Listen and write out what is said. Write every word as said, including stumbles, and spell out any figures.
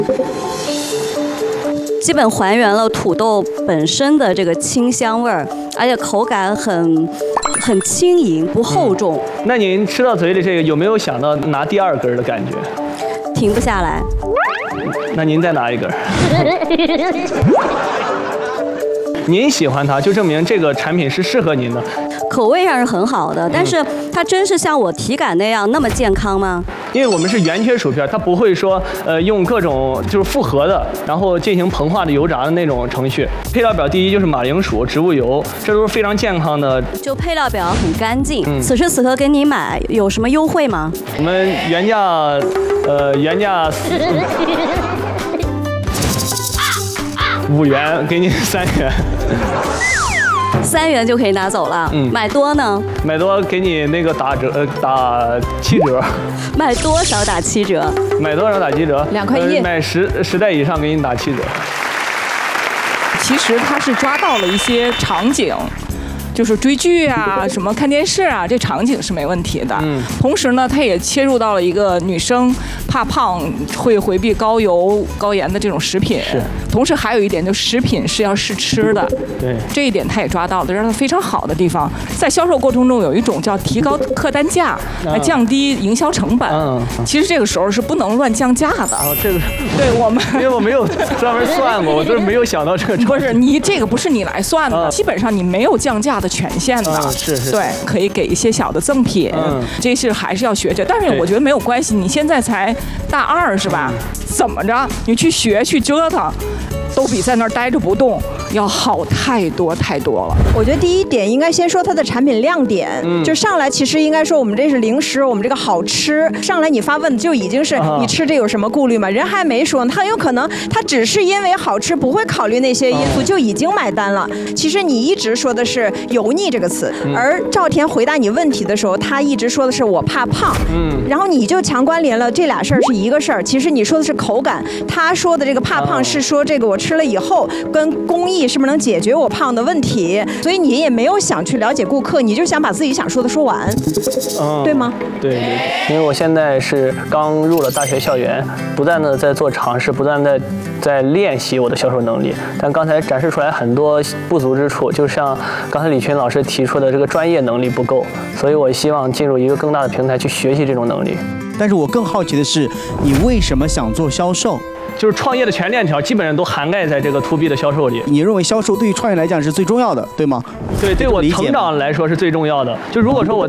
基本还原了土豆本身的这个清香味儿，而且口感很很轻盈，不厚重。 嗯、那您吃到嘴里这个有没有想到拿第二根的感觉？ 停不下来。 那您再拿一根。您喜欢它，就证明这个产品是适合您的。 口味上是很好的，但是它真是像我体感那样那么健康吗？ 因为我们是原切薯片，它不会说呃用各种就是复合的，然后进行膨化的油炸的那种程序。配料表第一就是马铃薯、植物油，这都是非常健康的。 就配料表很干净。 嗯、 此时此刻给你买有什么优惠吗？ 我们原价呃原价五元，给你三元。 三元就可以拿走了。嗯，买多呢？ 买多给你那个打折，呃，打七折。 买多少打七折？ 买多少打七折？ 两块一。 呃、买十十袋以上给你打七折。 其实它是抓到了一些场景。就是追剧啊，什么看电视啊，这场景是没问题的。嗯。同时呢，它也切入到了一个女生怕胖会回避高油高盐的这种食品。 是。 同时还有一点，就食品是要试吃的。 对。 这一点它也抓到了，让它非常好的地方。在销售过程中有一种叫提高客单价，来降低营销成本。嗯。其实这个时候是不能乱降价的。 哦，这个。 对我们。 因为我没有专门算过，我就是没有想到这个。 不是你这个不是你来算的，基本上你没有降价的权限的。 嗯，是是。 对，可以给一些小的赠品。嗯。这是还是要学着，但是我觉得没有关系。你现在才大二是吧？怎么着？你去学去折腾。都比在那儿待着不动要好太多太多了。 我觉得第一点应该先说它的产品亮点，嗯、就上来其实应该说我们这是零食，我们这个好吃。上来你发问就已经是你吃这有什么顾虑吗？人还没说呢，他有可能他只是因为好吃，不会考虑那些因素就已经买单了。其实你一直说的是油腻这个词，嗯、而赵天回答你问题的时候，他一直说的是我怕胖，嗯，然后你就强关联了这俩事儿是一个事儿。其实你说的是口感，他说的这个怕胖是说这个我吃了以后跟工艺是不是能解决我胖的问题，所以你也没有想去了解顾客，你就想把自己想说的说完，嗯、对吗？ 对对，因为我现在是刚入了大学校园，不断的在做尝试，不断的在练习我的销售能力。但刚才展示出来很多不足之处，就像刚才李群老师提出的，这个专业能力不够，所以我希望进入一个更大的平台去学习这种能力。 但是我更好奇的是，你为什么想做销售？ 就是创业的全链条基本上都涵盖在这个 to B 的销售里。 你认为销售对于创业来讲是最重要的，对吗？ 对，对我成长来说是最重要的。就如果说我